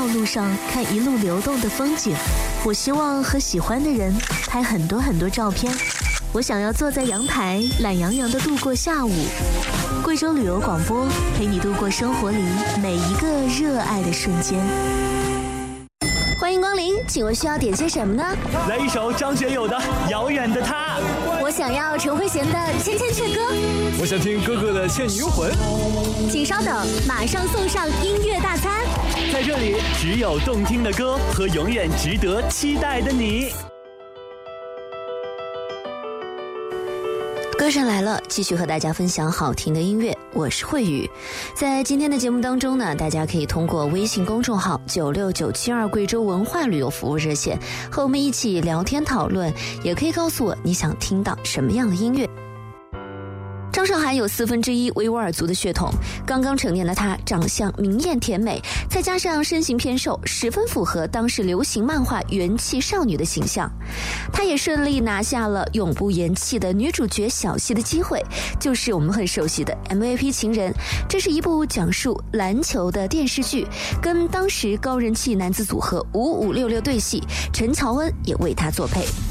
道路上看一路流动的风景。我希望和喜欢的人拍很多很多照片。我想要坐在阳台，懒洋洋地度过下午。贵州旅游广播陪你度过生活里每一个热爱的瞬间。 欢迎光临，请问需要点些什么呢？ 来一首张学友的《遥远的他》。 我想要陈慧娴的《千千阙歌》。 我想听哥哥的《倩女幽魂》。 请稍等，马上送上音乐大餐。 在这里，只有动听的歌和永远值得期待的你。 歌声来了，继续和大家分享好听的音乐。我是慧宇，在今天的节目当中呢，大家可以通过微信公众号96972贵州文化旅游服务热线和我们一起聊天讨论，也可以告诉我你想听到什么样的音乐。张韶涵有1/4维吾尔族的血统，刚刚成年的她长相明艳甜美，再加上身形偏瘦，十分符合当时流行漫画元气少女的形象。她也顺利拿下了永不言弃的女主角小希的机会，就是我们很熟悉的 MVP 情人。这是一部讲述篮球的电视剧，跟当时高人气男子组合5566对戏，陈乔恩也为她作配。